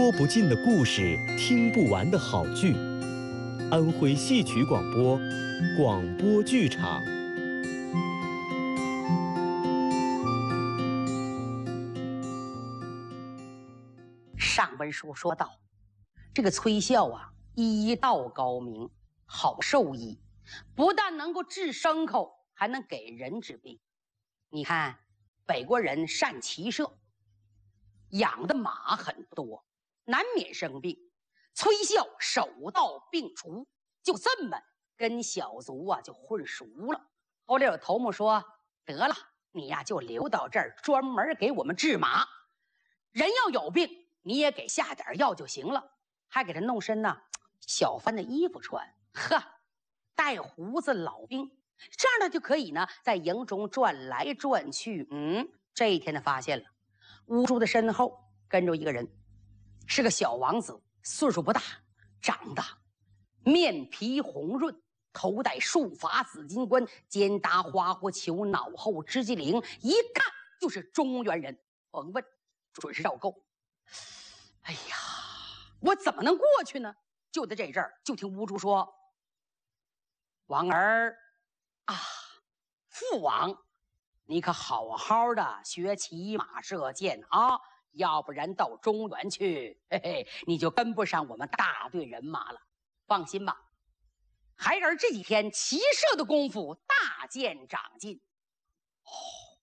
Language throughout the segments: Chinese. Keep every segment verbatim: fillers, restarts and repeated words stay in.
说不尽的故事，听不完的好剧。安徽戏曲广播，广播剧场。 上文书说到，这个崔孝啊，医道高明，好兽医，不但能够治牲口，还能给人治病。你看，北国人善骑射，养的马很多，难免生病。崔孝手到病除，就这么跟小卒啊就混熟了。后来有头目说：“得了，你呀就留到这儿，专门给我们治马。人要有病，你也给下点药就行了，还给他弄身呢小番的衣服穿。呵，带胡子老兵，这样呢就可以呢在营中转来转去。嗯，这一天呢发现了乌珠的身后跟着一个人，是个小王子，岁数不大，长得面皮红润，头戴束发紫金冠，肩搭花火球，脑后织机灵，一看就是中原人。甭问，准是赵构。哎呀，我怎么能过去呢？就在这阵儿，就听乌珠说：“王儿啊，父王，你可好好的学骑马射箭啊，要不然到中原去，嘿嘿，你就跟不上我们大队人马了。放心吧，孩儿这几天骑射的功夫大见长进。”哦，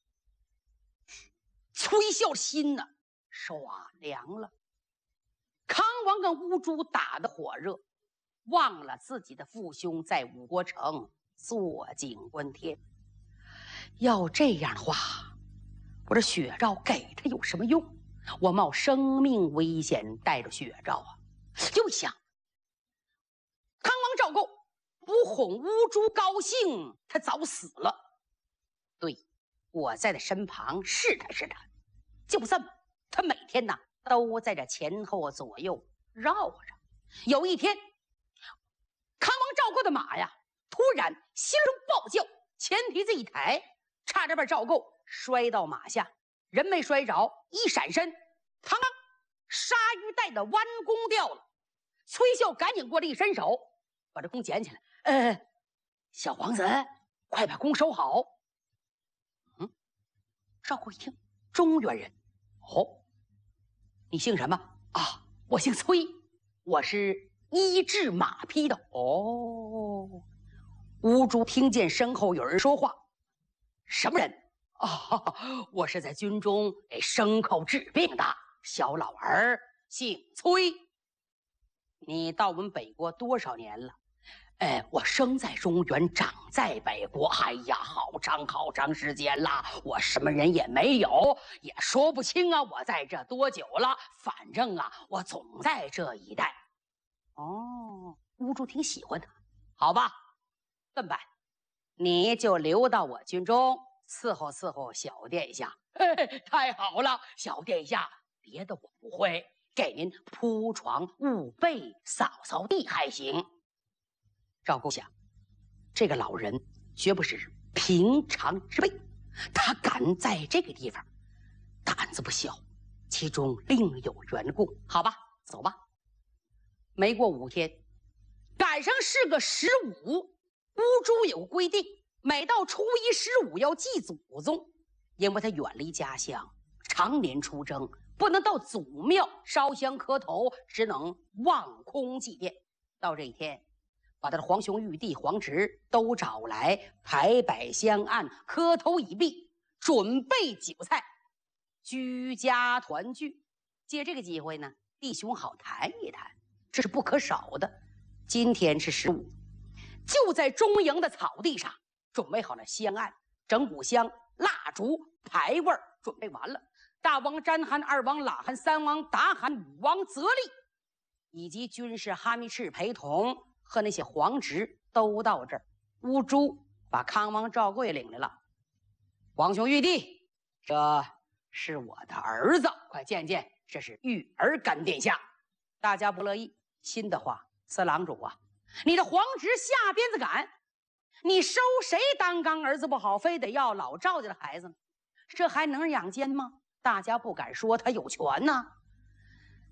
崔孝心呢刷凉了。康王跟乌珠打得火热，忘了自己的父兄在五国城坐井观天。要这样的话，我这血诏给他有什么用？我冒生命危险带着血诏啊！就想康王赵构不哄乌珠高兴，他早死了。对，我在他身旁试探试探，就这么，他每天呢都在这前后左右绕着。有一天，康王赵构的马呀，突然心中暴叫，前蹄子一抬，差点把赵构摔到马下。人没摔着，一闪身，嘡，鲨鱼带的弯弓掉了。崔孝赶紧过来一伸手，把这弓捡起来。呃，小王子，快把弓收好。嗯，赵构一听，中原人。哦，你姓什么啊？我姓崔，我是医治马匹的。哦，乌珠听见身后有人说话，什么人啊？我是在军中给牲口治病的小老儿，姓崔。你到我们北国多少年了？哎，我生在中原，长在北国，哎呀，好长好长时间了，我什么人也没有，也说不清啊，我在这多久了，反正啊，我总在这一带。哦，乌珠挺喜欢他，好吧，这么办，你就留到我军中伺候伺候小殿下。嘿嘿，太好了，小殿下，别的我不会，给您铺床捂被扫扫地还行。赵构想，这个老人绝不是平常之辈，他敢在这个地方，胆子不小，其中另有缘故。好吧，走吧。没过五天，赶上是个十五，乌珠有规定，每到初一十五要祭祖宗，因为他远离家乡，常年出征，不能到祖庙烧香磕头，只能望空祭奠。到这一天，把他的皇兄玉帝、皇侄都找来，排摆香案，磕头已毕，准备酒菜，居家团聚。借这个机会呢，弟兄好谈一谈，这是不可少的。今天是十五，就在中营的草地上准备好了香案、整蛊香、蜡烛、牌位，准备完了。大王詹罕、二王喇罕、三王达罕、五王则利，以及军士哈密赤陪同和那些皇侄都到这儿。乌珠把康王赵构领来了。皇兄玉帝，这是我的儿子，快见见，这是玉儿干殿下。大家不乐意，心的话，四郎主啊，你的皇侄下鞭子赶，你收谁当干儿子不好，非得要老赵家的孩子呢？这还能养奸吗？大家不敢说他有权呢。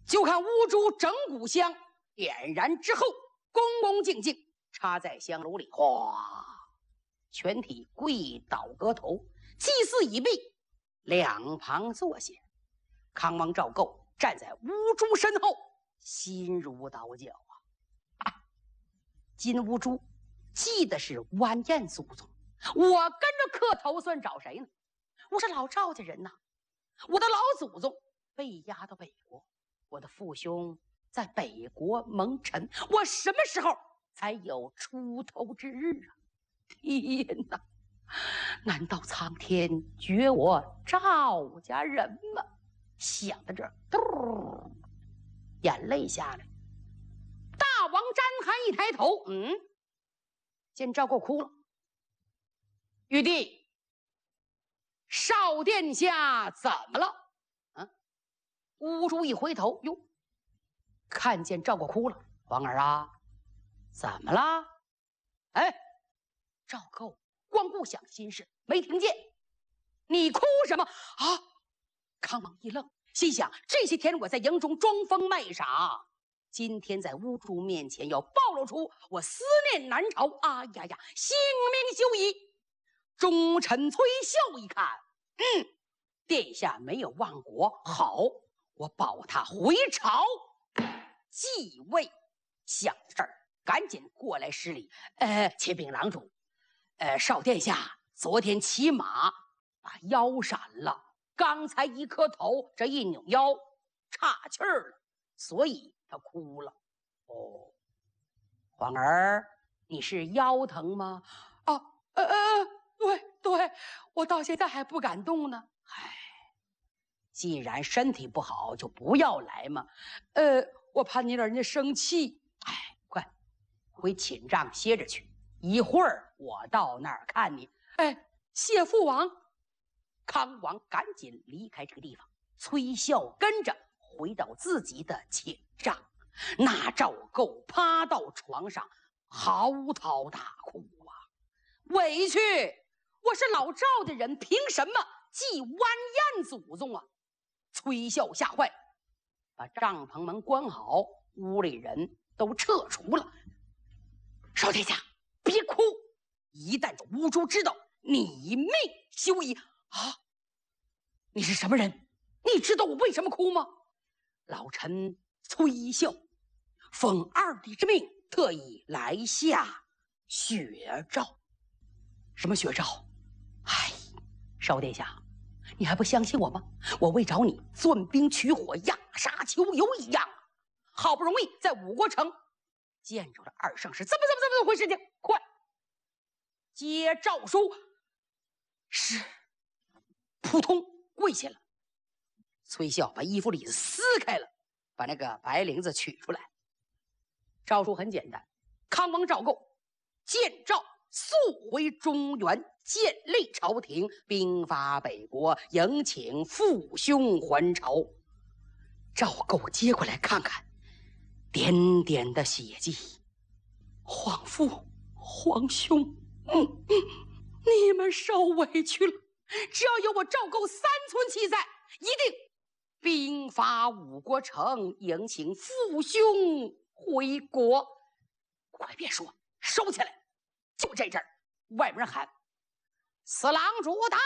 就看乌珠整股香点燃之后，恭恭敬敬插在香炉里，哗，全体跪倒阁头，祭祀已毕，两旁坐下。康王赵构站在乌珠身后，心如刀绞啊！啊金乌珠记的是完颜祖宗，我跟着磕头算找谁呢？我是老赵家人呐，我的老祖宗被押到北国，我的父兄在北国蒙尘，我什么时候才有出头之日啊？天哪！难道苍天绝我赵家人吗？想到这儿，嘟，眼泪下来。大王詹韩一抬头，嗯，见赵构哭了。玉帝，少殿下怎么了？啊！乌珠一回头，哟，看见赵构哭了。皇儿啊，怎么了？哎，赵构光顾想心事，没听见。你哭什么啊？康王一愣，心想这些天我在营中装疯卖傻，今天在乌珠面前要暴露出我思念南朝，啊呀呀，性命休矣。忠臣崔孝一看，嗯，殿下没有亡国，好，我保他回朝继位。想到这儿，赶紧过来施礼，呃，启禀郎主，呃，少殿下昨天骑马把腰闪了。刚才一磕头，这一扭腰，岔气儿了，所以他哭了。哦，皇儿，你是腰疼吗？啊，呃呃，对对，我到现在还不敢动呢。唉，既然身体不好，就不要来嘛。呃，我怕你老人家生气。唉，快回寝帐歇着去，一会儿我到那儿看你。哎，谢父王。康王赶紧离开这个地方，崔孝跟着回到自己的寝帐。那赵构趴到床上嚎啕大哭啊！委屈！我是老赵的人，凭什么祭完颜祖宗啊？崔孝吓坏，把帐篷门关好，屋里人都撤除了。少殿下，别哭！一旦这乌珠知道，你命休矣！啊！你是什么人？你知道我为什么哭吗？老臣崔孝奉二弟之命，特意来下血诏。什么血诏？哎，少殿下，你还不相信我吗？我为找你钻冰取火，压沙求油一样，好不容易在五国城见着了二圣师，怎么怎么怎么怎么回事情？快接诏书！是。扑通跪下了。崔孝把衣服里子撕开了，把那个白绫子取出来。诏书很简单：康王赵构见诏速回中原，建立朝廷，兵发北国，迎请父兄还朝。赵构接过来看看，点点的血迹。皇父、皇兄，嗯嗯，你们受委屈了。只要有我赵构三寸气在，一定兵发五国城，迎请父兄回国。快别说，收起来！就这阵儿，外面人喊：“四郎主到！”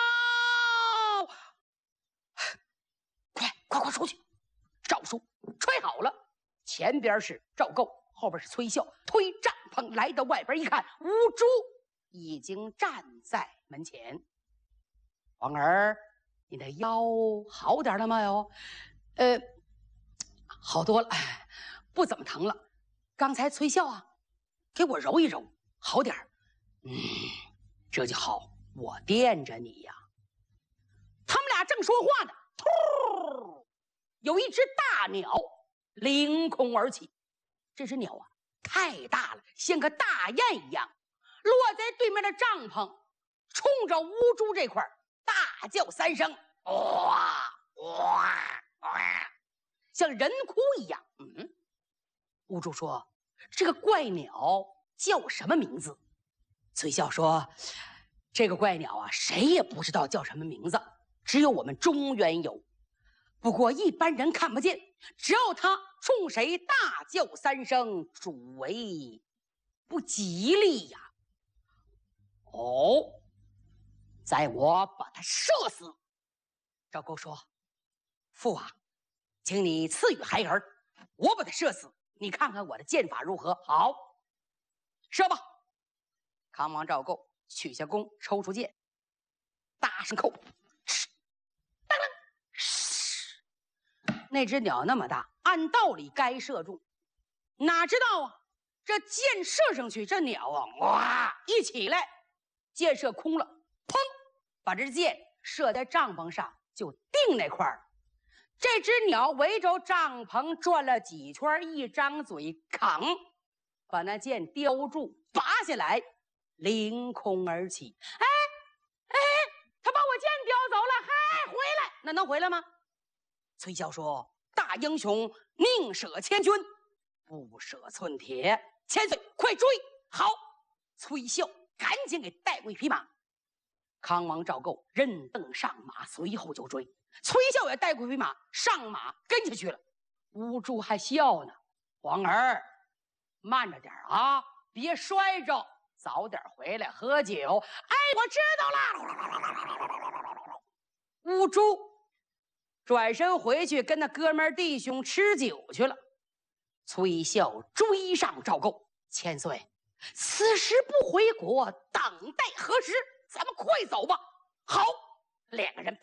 快快快出去！诏书吹好了，前边是赵构，后边是崔孝，推帐篷来到外边一看，乌珠已经站在门前。皇儿，你的腰好点了吗？哟，呃，好多了，不怎么疼了。刚才崔孝啊，给我揉一揉，好点儿。嗯，这就好，我惦着你呀。他们俩正说话呢，突，有一只大鸟凌空而起。这只鸟啊，太大了，像个大雁一样，落在对面的帐篷，冲着乌珠这块儿。大叫三声，哇哇哇，像人哭一样。嗯，乌珠说：“这个怪鸟叫什么名字？”崔孝说：“这个怪鸟啊，谁也不知道叫什么名字，只有我们中原有。 不过一般人看不见，只要他冲谁大叫三声，主为不吉利呀。哦，在我把他射死。赵构说：“父王，请你赐予孩儿，我把他射死，你看看我的剑法如何？”好，射吧。康王赵构取下弓，抽出剑，大声扣。那只鸟那么大，按道理该射中，哪知道啊，这箭射上去，这鸟啊，哇，一起来，箭射空了，砰，把这箭射在帐篷上，就定那块儿。这只鸟围着帐篷转了几圈，一张嘴，吭，把那箭叼住，拔下来，凌空而起。哎哎，他把我剑叼走了，嗨，回来，那能回来吗？崔骁说：“大英雄宁舍千军，不舍寸铁。千岁，快追！”好，崔骁赶紧给带过一匹马。康王赵构任凳上马，随后就追。崔骁也带过一匹马，上马跟下去了。乌珠还笑呢：“皇儿，慢着点啊，别摔着，早点回来喝酒。”哎，我知道了。乌珠转身回去跟那哥们弟兄吃酒去了。崔骁追上赵构：“千岁，此时不回国，等待何时？咱们快走吧。”好，两个人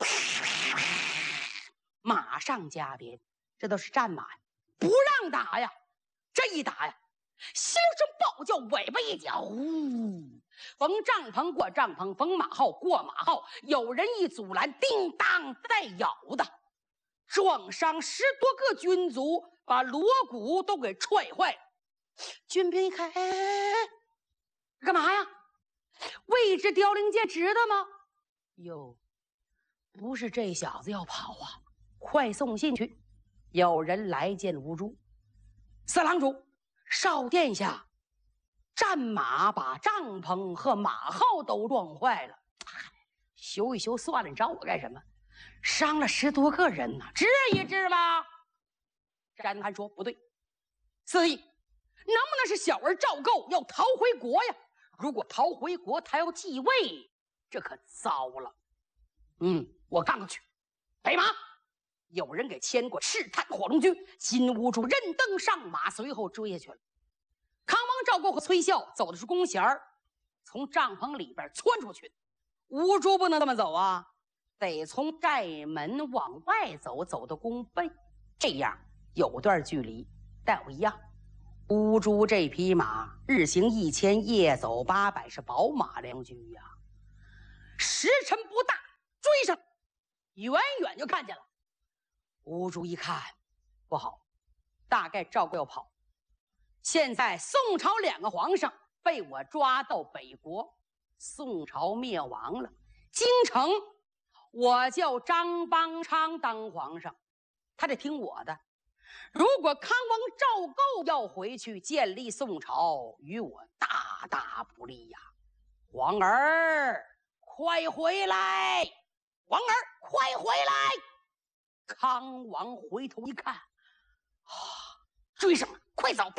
马上加鞭，这都是战马呀，不让打呀。这一打呀，心声暴叫，尾巴一夹，呼，逢帐篷过帐篷，逢马号过马号，有人一阻拦，叮当带咬的，撞伤十多个军卒，把锣鼓都给踹坏了。军兵一看，哎哎哎，干嘛呀？为这凋零箭值得吗？哟，不是这小子要跑啊，快送信去。有人来见乌珠：“四郎主，少殿下，战马把帐篷和马号都撞坏了。修一修算了，你找我干什么？伤了十多个人呢，治一治吧。”詹罕说：“不对，四弟，能不能是小儿赵构要逃回国呀？如果逃回国，他要继位，这可糟了。嗯，我看过去。备马！”有人给牵过赤炭火龙驹，金兀术任登上马，随后追下去了。康王赵构和崔骁走的是弓弦儿，从帐篷里边窜出去。兀术不能这么走啊，得从寨门往外走，走到宫背，这样有段距离，但不一样。乌珠这匹马日行一千，夜走八百，是宝马良驹呀。时辰不大，追上，远远就看见了。乌珠一看，不好，大概赵构要跑。现在宋朝两个皇上被我抓到北国，宋朝灭亡了。京城我叫张邦昌当皇上，他得听我的。如果康王赵构要回去建立宋朝，与我大大不利呀！皇儿，快回来！皇儿，快回来！康王回头一看，啊，追上了，快走！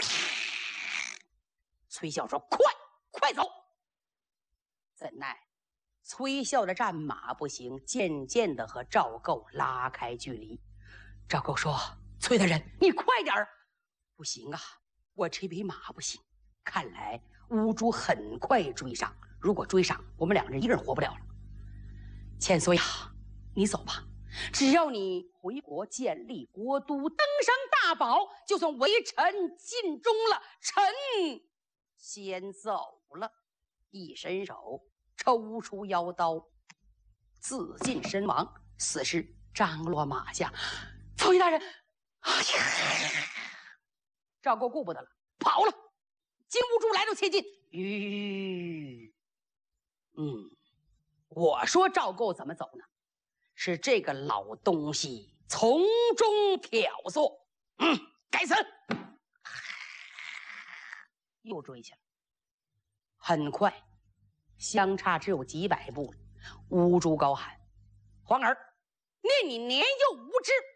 崔骁说：“快，快走！”怎奈崔骁的战马不行，渐渐的和赵构拉开距离。赵构说：“崔大人，你快点儿！”不行啊，我这匹马不行。看来乌珠很快追上，如果追上，我们两人一个人活不了了。千岁呀，你走吧，只要你回国建立国都，登上大宝，就算为臣尽忠了。臣先走了。一伸手抽出腰刀，自尽身亡，死尸张落马下。崔大人，哎呀！赵构顾不得了，跑了。金兀术来到切近，吁，嗯，我说赵构怎么走呢？是这个老东西从中挑唆，嗯，该死！又追去了。很快，相差只有几百步，乌珠高喊：“皇儿，念你年幼无知，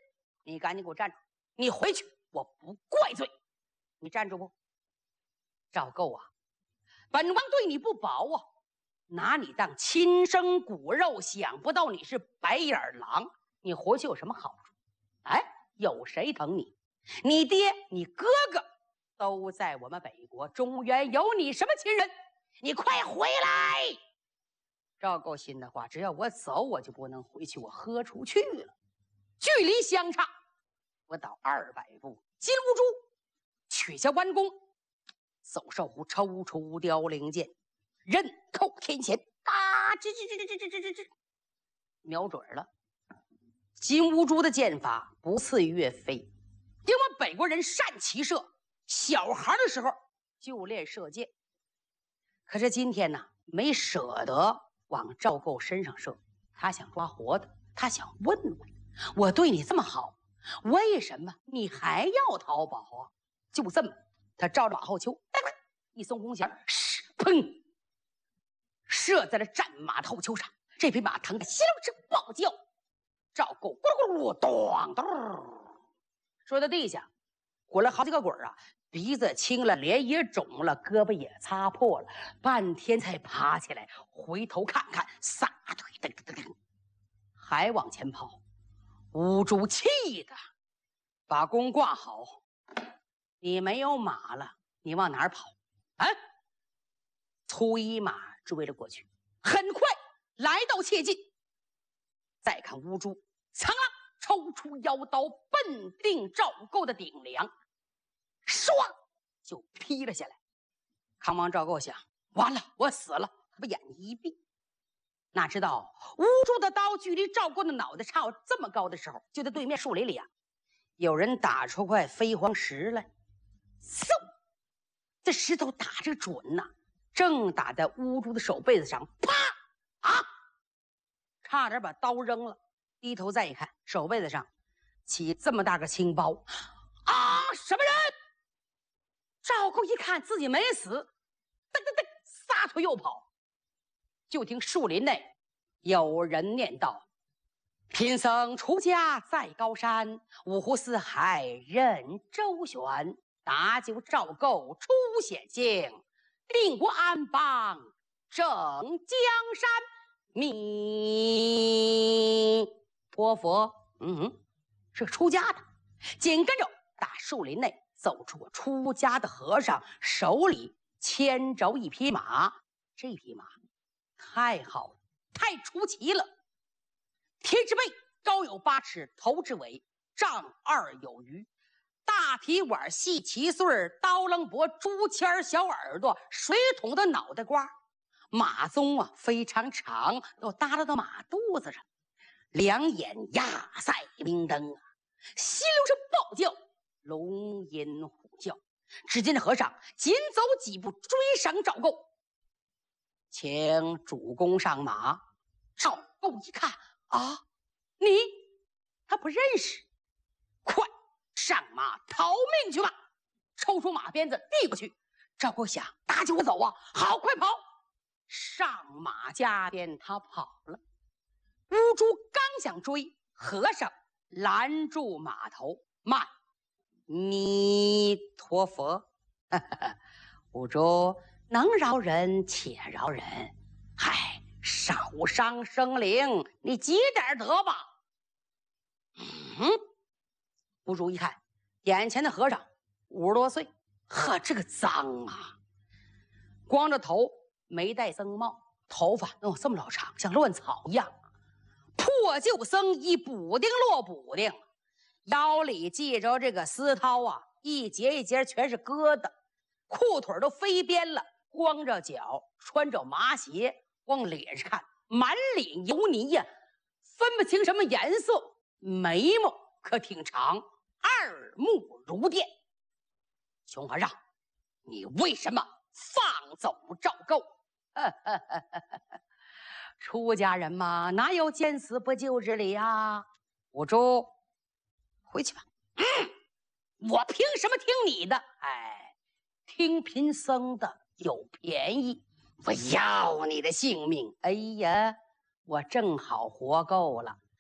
你赶紧给我站住！你回去，我不怪罪。你站住不？赵构啊，本王对你不薄啊，拿你当亲生骨肉，想不到你是白眼狼。你回去有什么好处？哎，有谁疼你？你爹、你哥哥都在我们北国中原，有你什么亲人？你快回来！赵构心的话，只要我走，我就不能回去，我豁出去了。距离相差不到二百步，金兀术取下弯弓，走兽弧抽出凋零箭，刃扣天前，啊，吱吱吱吱吱吱吱吱，瞄准了。金兀术的箭法不次于岳飞，因为我们北国人善骑射，小孩的时候就练射箭。可是今天呢，没舍得往赵构身上射，他想抓活的，他想问问，我对你这么好，为什么你还要逃跑啊？就这么，他照着马后丘，一松弓弦，砰，射在了战马的后丘上。这匹马疼得稀溜声暴叫，赵构咕噜咕噜咚咚，摔到地下，滚了好几个滚啊，鼻子青了，脸也肿了，胳膊也擦破了，半天才爬起来，回头看看，撒腿噔噔噔噔，还往前跑。兀术气的把弓挂好，你没有马了，你往哪儿跑啊？粗衣马追了过去，很快来到切近。再看兀术，苍狼抽出腰刀，奔定赵构的顶梁，唰就劈了下来。康王赵构想，完了，我死了，他把眼睛一闭。哪知道兀术的刀距离赵构的脑袋差这么高的时候，就在对面树林里啊，有人打出块飞黄石来，嗖，这石头打着准呐、啊，正打在兀术的手背子上，啪啊，差点把刀扔了。低头再一看，手背子上起这么大个青包，啊，什么人？赵构一看自己没死，噔噔噔，撒腿又跑。就听树林内有人念道：“贫僧出家在高山，五湖四海任周旋，搭救赵构出险境，定国安邦正江山。弥陀佛。”嗯，是出家的。紧跟着大树林内走出个出家的和尚，手里牵着一匹马。这匹马太好了，太出奇了！天之背高有八尺，头之尾丈二有余，大蹄碗细七穗，刀楞脖竹签小耳朵，水桶的脑袋瓜，马鬃啊非常长，都耷拉到马肚子上，两眼压塞明灯啊，稀溜声暴叫，龙吟虎叫。只见这和尚紧走几步，追上赵构，请主公上马。赵构一看啊，你他不认识，快上马逃命去吧！抽出马鞭子递过去。赵构想打起我走啊，好，快跑！上马加鞭，他跑了。兀术刚想追，和尚拦住马头，慢，弥陀佛。兀术能饶人且饶人，嗨，少伤生灵，你积点德吧。嗯，兀术一看，眼前的和尚五十多岁，呵，这个脏啊！光着头，没戴僧帽，头发哦这么老长，像乱草一样。破旧僧衣，补丁落补丁，腰里系着这个丝绦啊，一节一节全是疙瘩，裤腿都飞边了，光着脚，穿着麻鞋，往脸上看，满脸油泥呀，分不清什么颜色，眉毛可挺长，二目如电。熊和尚，你为什么放走赵构？出家人嘛，哪有见死不救之理啊？兀术，回去吧。嗯，我凭什么听你的？哎，听贫僧的有便宜，我要你的性命。哎呀，我正好活够了。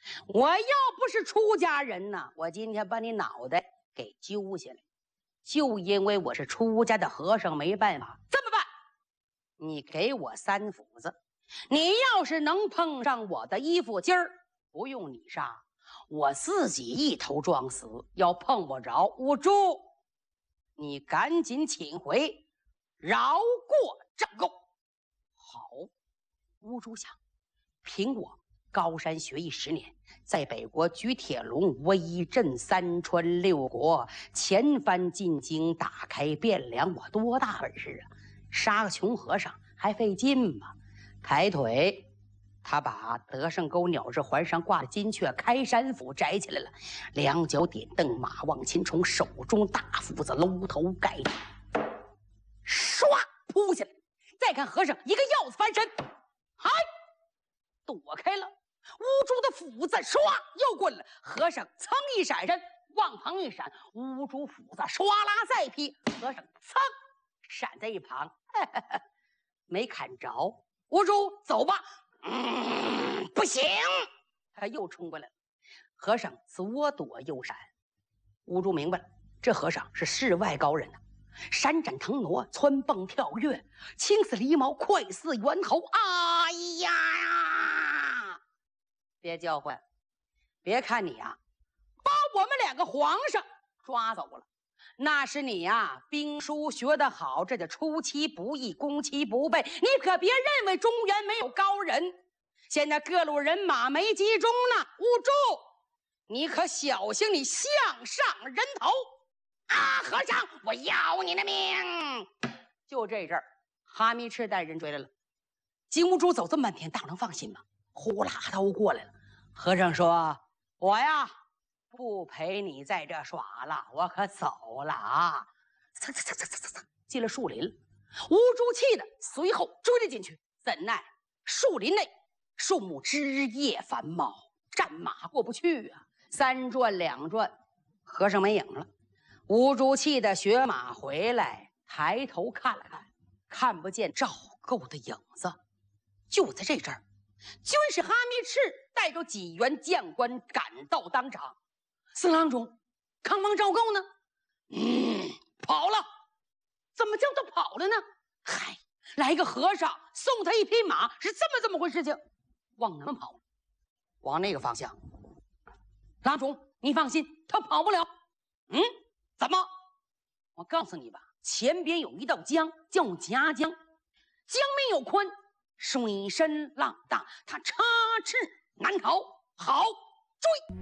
我要不是出家人呐，我今天把你脑袋给揪下来。就因为我是出家的和尚，没办法，这么办？你给我三斧子，你要是能碰上我的衣服筋儿，不用你杀，我自己一头撞死。要碰不着，乌珠，你赶紧请回，饶过正宫。好，乌珠想，凭我高山学艺十年，在北国举铁笼，威震三川六国，前番进京，打开汴梁，我多大本事啊！杀个穷和尚还费劲吗？抬腿，他把德胜沟鸟日环上挂的金阙开山斧摘起来了，两脚点蹬，马望秦虫，手中大斧子搂头盖头，唰扑下来。再看和尚一个鹞子翻身，嗨，躲开了。乌珠的斧子唰又棍了，和尚噌一闪身，往旁一闪，乌珠斧子唰啦再劈，和尚噌闪在一旁，呵呵呵没砍着。乌珠走吧，嗯，不行，他又冲过来了。和尚左躲右闪，乌珠明白了，这和尚是世外高人呐、啊，闪展腾挪，蹿蹦跳跃，轻似狸猫，快似猿猴。哎呀呀！别叫唤，别看你啊，把我们两个皇上抓走了，那是你呀、啊，兵书学得好，这叫出其不意，攻其不备。你可别认为中原没有高人，现在各路人马没集中呢。乌珠，你可小心你项上人头啊！和尚，我要你的命！就这阵儿，哈密赤带人追来了。金乌珠走这么半天，大伙能放心吗？呼啦都过来了。和尚说：“我呀，不陪你在这耍了，我可走了啊！”蹭蹭蹭蹭蹭蹭，进了树林了。乌珠气的随后追了进去，怎奈树林内树木枝叶繁茂，战马过不去啊！三转两转，和尚没影了。乌珠气的学马回来，抬头看了看，看不见赵构的影子。就在这阵儿，军师哈密赤带着几员将官赶到当场。四郎中，康王赵构呢？嗯，跑了。怎么叫他跑了呢？嗨，来个和尚送他一匹马，是这么这么回事情。往哪跑？往那个方向。郎中，你放心，他跑不了。嗯，怎么？我告诉你吧，前边有一道江，叫夹江，江面又宽，水深浪大，他插翅难逃。好，追！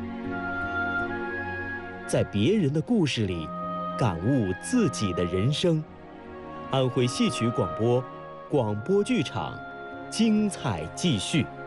在别人的故事里，感悟自己的人生。安徽戏曲广播，广播剧场，精彩继续。